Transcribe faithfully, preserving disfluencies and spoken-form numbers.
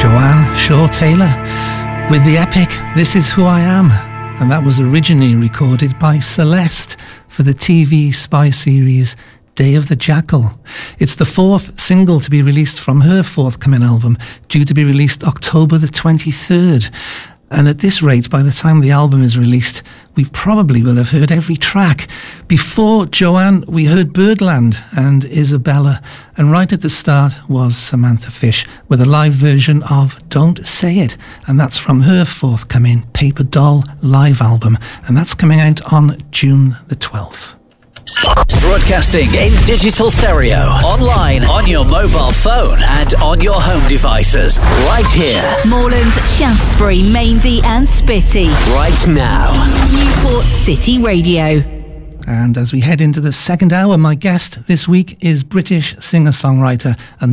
Joanne Shaw-Taylor with the epic This Is Who I Am, and that was originally recorded by Celeste for the T V spy series Day of the Jackal. It's the fourth single to be released from her forthcoming album, due to be released October the twenty-third. And at this rate, by the time the album is released, we probably will have heard every track. Before Joanne, we heard Birdland and Isabella, and right at the start was Samantha Fish with a live version of Don't Say It, and that's from her forthcoming Paper Doll live album, and that's coming out on June the twelfth. Broadcasting in digital stereo, online, on your mobile phone and on your home devices. Right here. Moreland, Shaftesbury, Maindy and Spitty. Right now. Newport City Radio. And as we head into the second hour, my guest this week is British singer-songwriter and